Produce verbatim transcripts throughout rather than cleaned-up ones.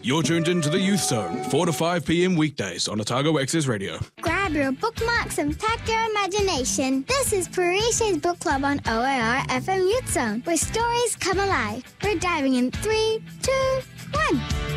You're tuned into the Youth Zone, four to five p.m. weekdays on Otago Access Radio. Grab your bookmarks and pack your imagination. This is Parisha's Book Club on O A R F M Youth Zone, where stories come alive. We're diving in three, two, one.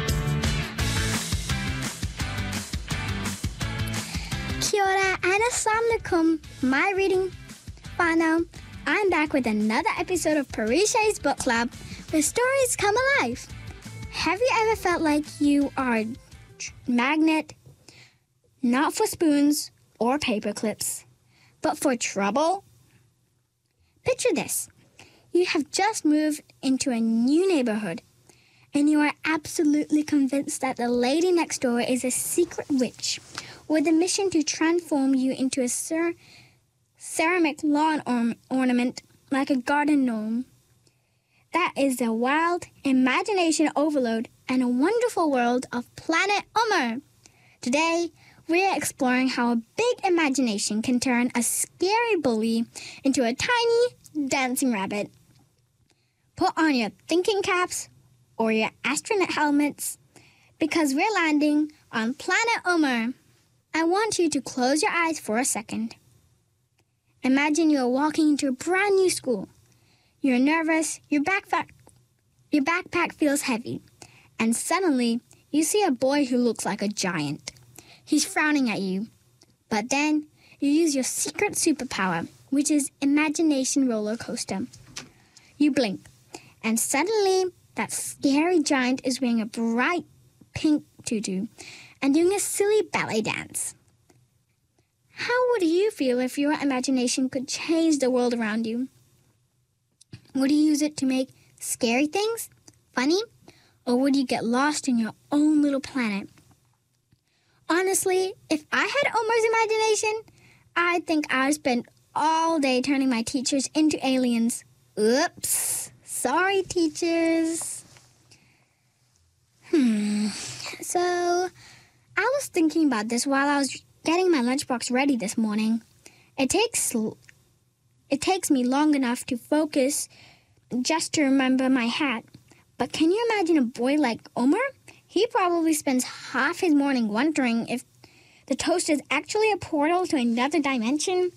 Kia ora and assalamu alaikum. My reading whānau. I'm back with another episode of Parisha's Book Club, where stories come alive. Have you ever felt like you are a magnet, not for spoons or paper clips, but for trouble? Picture this. You have just moved into a new neighborhood, and you are absolutely convinced that the lady next door is a secret witch with a mission to transform you into a cer- ceramic lawn orm- ornament like a garden gnome. That is the wild imagination overload and a wonderful world of Planet Umar. Today, we're exploring how a big imagination can turn a scary bully into a tiny dancing rabbit. Put on your thinking caps or your astronaut helmets because we're landing on Planet Umar. I want you to close your eyes for a second. Imagine you're walking into a brand new school. You're nervous, your backpack, your backpack feels heavy, and suddenly you see a boy who looks like a giant. He's frowning at you, but then you use your secret superpower, which is imagination roller coaster. You blink, and suddenly that scary giant is wearing a bright pink tutu and doing a silly ballet dance. How would you feel if your imagination could change the world around you? Would you use it to make scary things funny, or would you get lost in your own little planet? Honestly, if I had Omar's imagination, I think I'd spend all day turning my teachers into aliens. Oops. Sorry, teachers. Hmm. So, I was thinking about this while I was getting my lunchbox ready this morning. It takes it takes me long enough to focus just to remember my hat. But can you imagine a boy like Omar? He probably spends half his morning wondering if the toast is actually a portal to another dimension.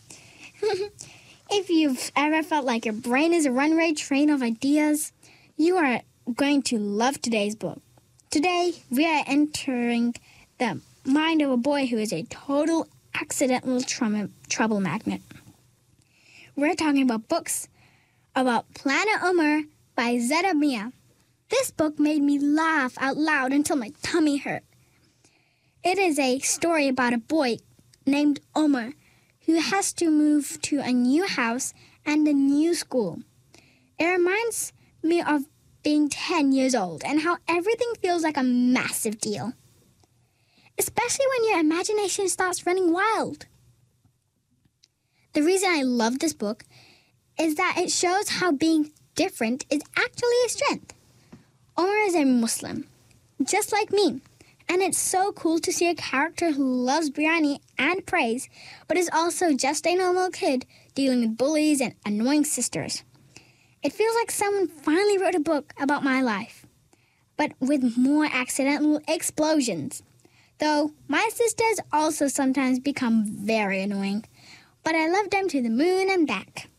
If you've ever felt like your brain is a runaway train of ideas, you are going to love today's book. Today, we are entering the mind of a boy who is a total accidental trouble, trouble magnet. We're talking about books about Planet Umar by Zeta Mia. This book made me laugh out loud until my tummy hurt. It is a story about a boy named Omar who has to move to a new house and a new school. It reminds me of being ten years old and how everything feels like a massive deal. Especially when your imagination starts running wild. The reason I love this book is that it shows how being different is actually a strength. Omar is a Muslim, just like me, and it's so cool to see a character who loves biryani and praise, but is also just a normal kid dealing with bullies and annoying sisters. It feels like someone finally wrote a book about my life, but with more accidental explosions. Though my sisters also sometimes become very annoying, but I love them to the moon and back.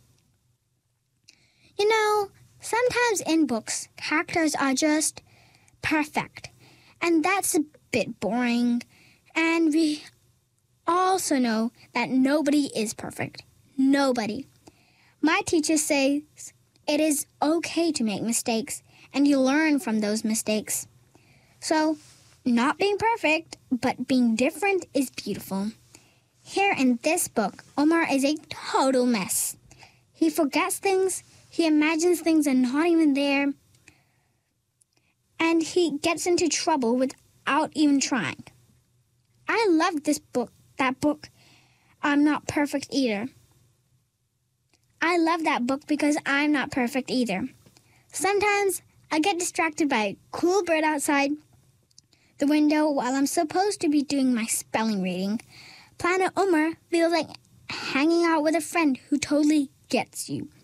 You know, sometimes in books, characters are just perfect, and that's a bit boring. And we also know that nobody is perfect. Nobody. My teacher says it is okay to make mistakes, and you learn from those mistakes. So, not being perfect, but being different is beautiful. Here in this book, Omar is a total mess. He forgets things. He imagines things are not even there. And he gets into trouble without even trying. I loved this book, that book, I'm Not Perfect Either. I love that book because I'm not perfect either. Sometimes I get distracted by a cool bird outside the window while I'm supposed to be doing my spelling reading. Planet Umar feels like hanging out with a friend who totally gets you.